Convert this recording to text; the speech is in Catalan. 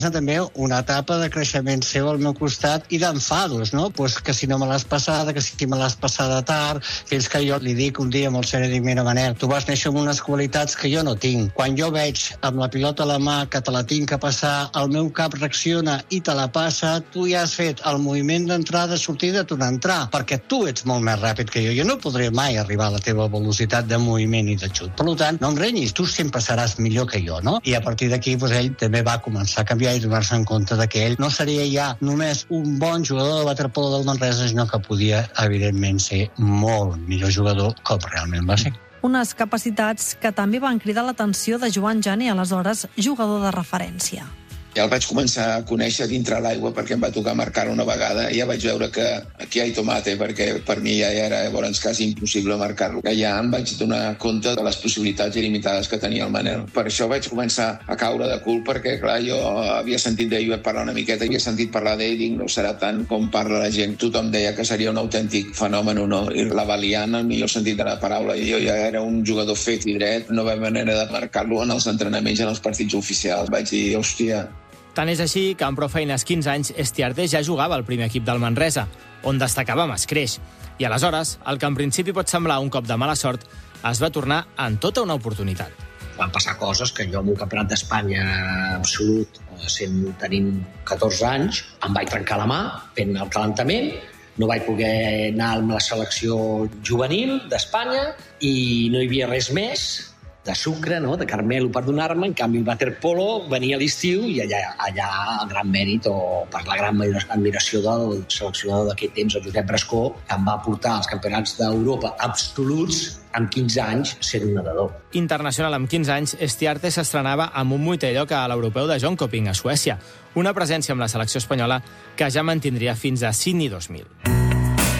també una etapa de creixement seu al meu costat i d'enfados, no? Pues que si no me l'has passada, que si me l'has passada tard, fins que jo li dic un dia molt seri, dic, mira, Manel, tu vas néixer amb unes qualitats que jo no tinc. Quan jo veig amb la pilota a la mà que te la tinc que passar, el meu cap reacciona i te la passa, tu ja has fet el moviment d'entrada, sortida, tornar a entrar, perquè tu ets molt més ràpid que jo. Jo no podré mai arribar a la teva velocitat de moviment i de xut. Per tant, no engrenyis, tu sempre seràs millor que jo, no? I a partir d'aquí, ell també va començar a canviar i donar-se en compte de que ell no seria ja només un bon jugador de waterpolo del Manresa, sinó que podia, evidentment, ser molt millor jugador com realment va ser. Unes capacitats que també van cridar l'atenció de Joan Jani, aleshores jugador de referència. Ja el vaig començar a conèixer dintre l'aigua perquè em va tocar marcar una vegada i ja vaig veure que aquí hi ha tomate, perquè per mi ja era llavors quasi impossible marcar-lo. Ja em vaig donar compte de les possibilitats il·limitades que tenia el Manel. Per això vaig començar a caure de cul, perquè clar, jo havia sentit d'ell parlar una miqueta, havia sentit parlar d'ell, dic, no serà tant com parla la gent. Tothom deia que seria un autèntic fenomen, no? I la valiant, en el millor sentit de la paraula. I jo ja era un jugador fet i dret, no va haver manera de marcar-lo en els entrenaments i en els partits oficials. Vaig dir, hòstia. Tant és així que amb prou feines 15 anys Estiarte ja jugava al primer equip del Manresa, on destacava amb escreix. I aleshores, el que en principi pot semblar un cop de mala sort, es va tornar en tota una oportunitat. Van passar coses que jo amb un campionat d'Espanya absolut, tenint 14 anys, em vaig trencar la mà fent el calentament, no vaig poder anar amb la selecció juvenil d'Espanya i no hi havia res més de sucre, no? De caramelo per donar-me. En canvi, el waterpolo venia a l'estiu i allà el gran mèrit, o per la gran admiració del seleccionador d'aquest temps, el Josep Brascó, que em va portar als campionats d'Europa absoluts amb 15 anys sent un nedador. Internacional amb 15 anys, Estiarte s'estrenava amb un 8è lloc a l'europeu de Jönköping, a Suècia. Una presència amb la selecció espanyola que ja mantindria fins a Sydney 2000.